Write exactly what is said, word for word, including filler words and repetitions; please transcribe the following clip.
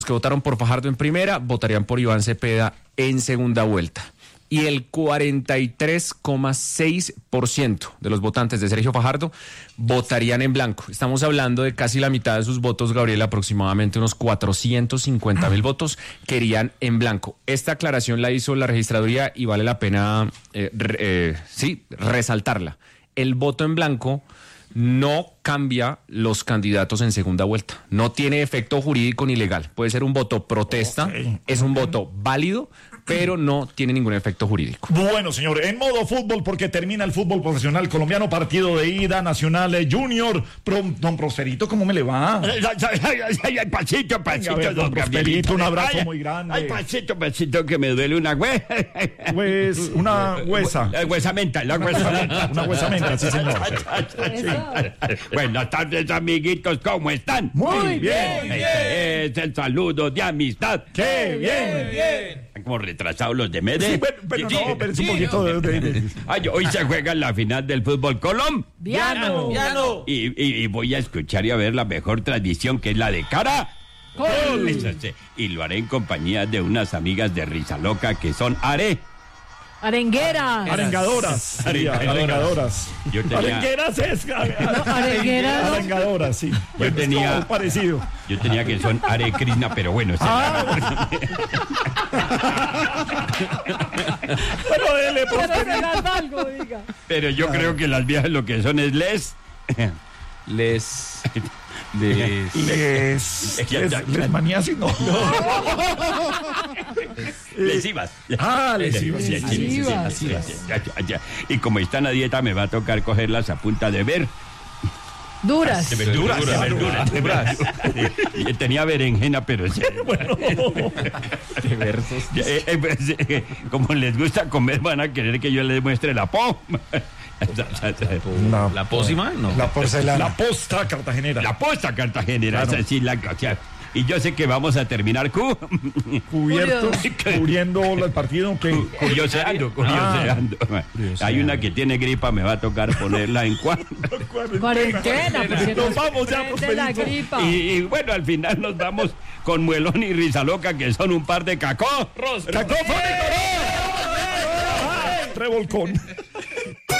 que votaron por Fajardo en primera votarían por Iván Cepeda en segunda vuelta. Y el cuarenta y tres coma seis por ciento de los votantes de Sergio Fajardo votarían en blanco. Estamos hablando de casi la mitad de sus votos, Gabriel, aproximadamente unos cuatrocientos cincuenta mil votos querían en blanco. Esta aclaración la hizo la registraduría y vale la pena eh, re, eh, sí, resaltarla. El voto en blanco no cambia los candidatos en segunda vuelta. No tiene efecto jurídico ni legal. Puede ser un voto protesta, okay. es un voto válido, pero no tiene ningún efecto jurídico. Bueno, señor, en modo fútbol, porque termina el fútbol profesional colombiano, partido de ida, Nacional eh, Junior. Pro, don Prosperito, ¿cómo me le va? Ay, ay, ay, pasito, pasito, Venga, ver, don Prosperito, un abrazo ay, muy grande. Ay, pasito, pasito, que me duele una hue... Pues, una huesa. La huesamenta, la huesamenta. Una huesamenta, sí, señor. Buenas tardes, amiguitos, ¿cómo están? Muy bien, bien. Este es el saludo de amistad. ¡Qué bien! bien. Están como retrasados los de Medellín. Sí, pero, pero sí, no, pero es un poquito de... de, de. Ay, hoy se juega la final del fútbol colombiano. Colombiano. Y, y, y voy a escuchar y a ver la mejor tradición, que es la de cara... ¡Gol! Y lo haré en compañía de unas amigas de Risa Loca que son are... Arengueras. Arengadoras. Arengadoras. Arengadoras. Yo tenía... Arengueras es. No, arengueras. Arengadoras, sí. Yo tenía... Es parecido. Yo tenía que son Are Krishna, pero bueno. Ah, pero dele, algo, diga. Pero yo creo que las viejas lo que son es les... Les... Les... Les... Les... Les manías y no. Lesivas. Ah, lesivas. Y como están a dieta, me va a tocar cogerlas a punta de ver. Duras. De verduras. De verduras. De verduras. Yo tenía berenjena, pero... Bueno. De versos. Eh, eh, pues, eh, como les gusta comer, van a querer que yo les muestre la po. No, ¿La pócima? No. La porcelana. La posta cartagenera. La posta cartagenera. Claro. Esa sí, la... O sea, y yo sé que vamos a terminar cu... Cubierto, cubriendo el partido. que Curioseando, curioseando. Ah, hay una que tiene gripa, me va a tocar ponerla en cuarto. Cuarentena, porque nos vamos ya, de la gripa. Y, y bueno, al final nos vamos con Muelón y Risa Loca, que son un par de cacó. ¡Cacófonicos! ¡Revolcón!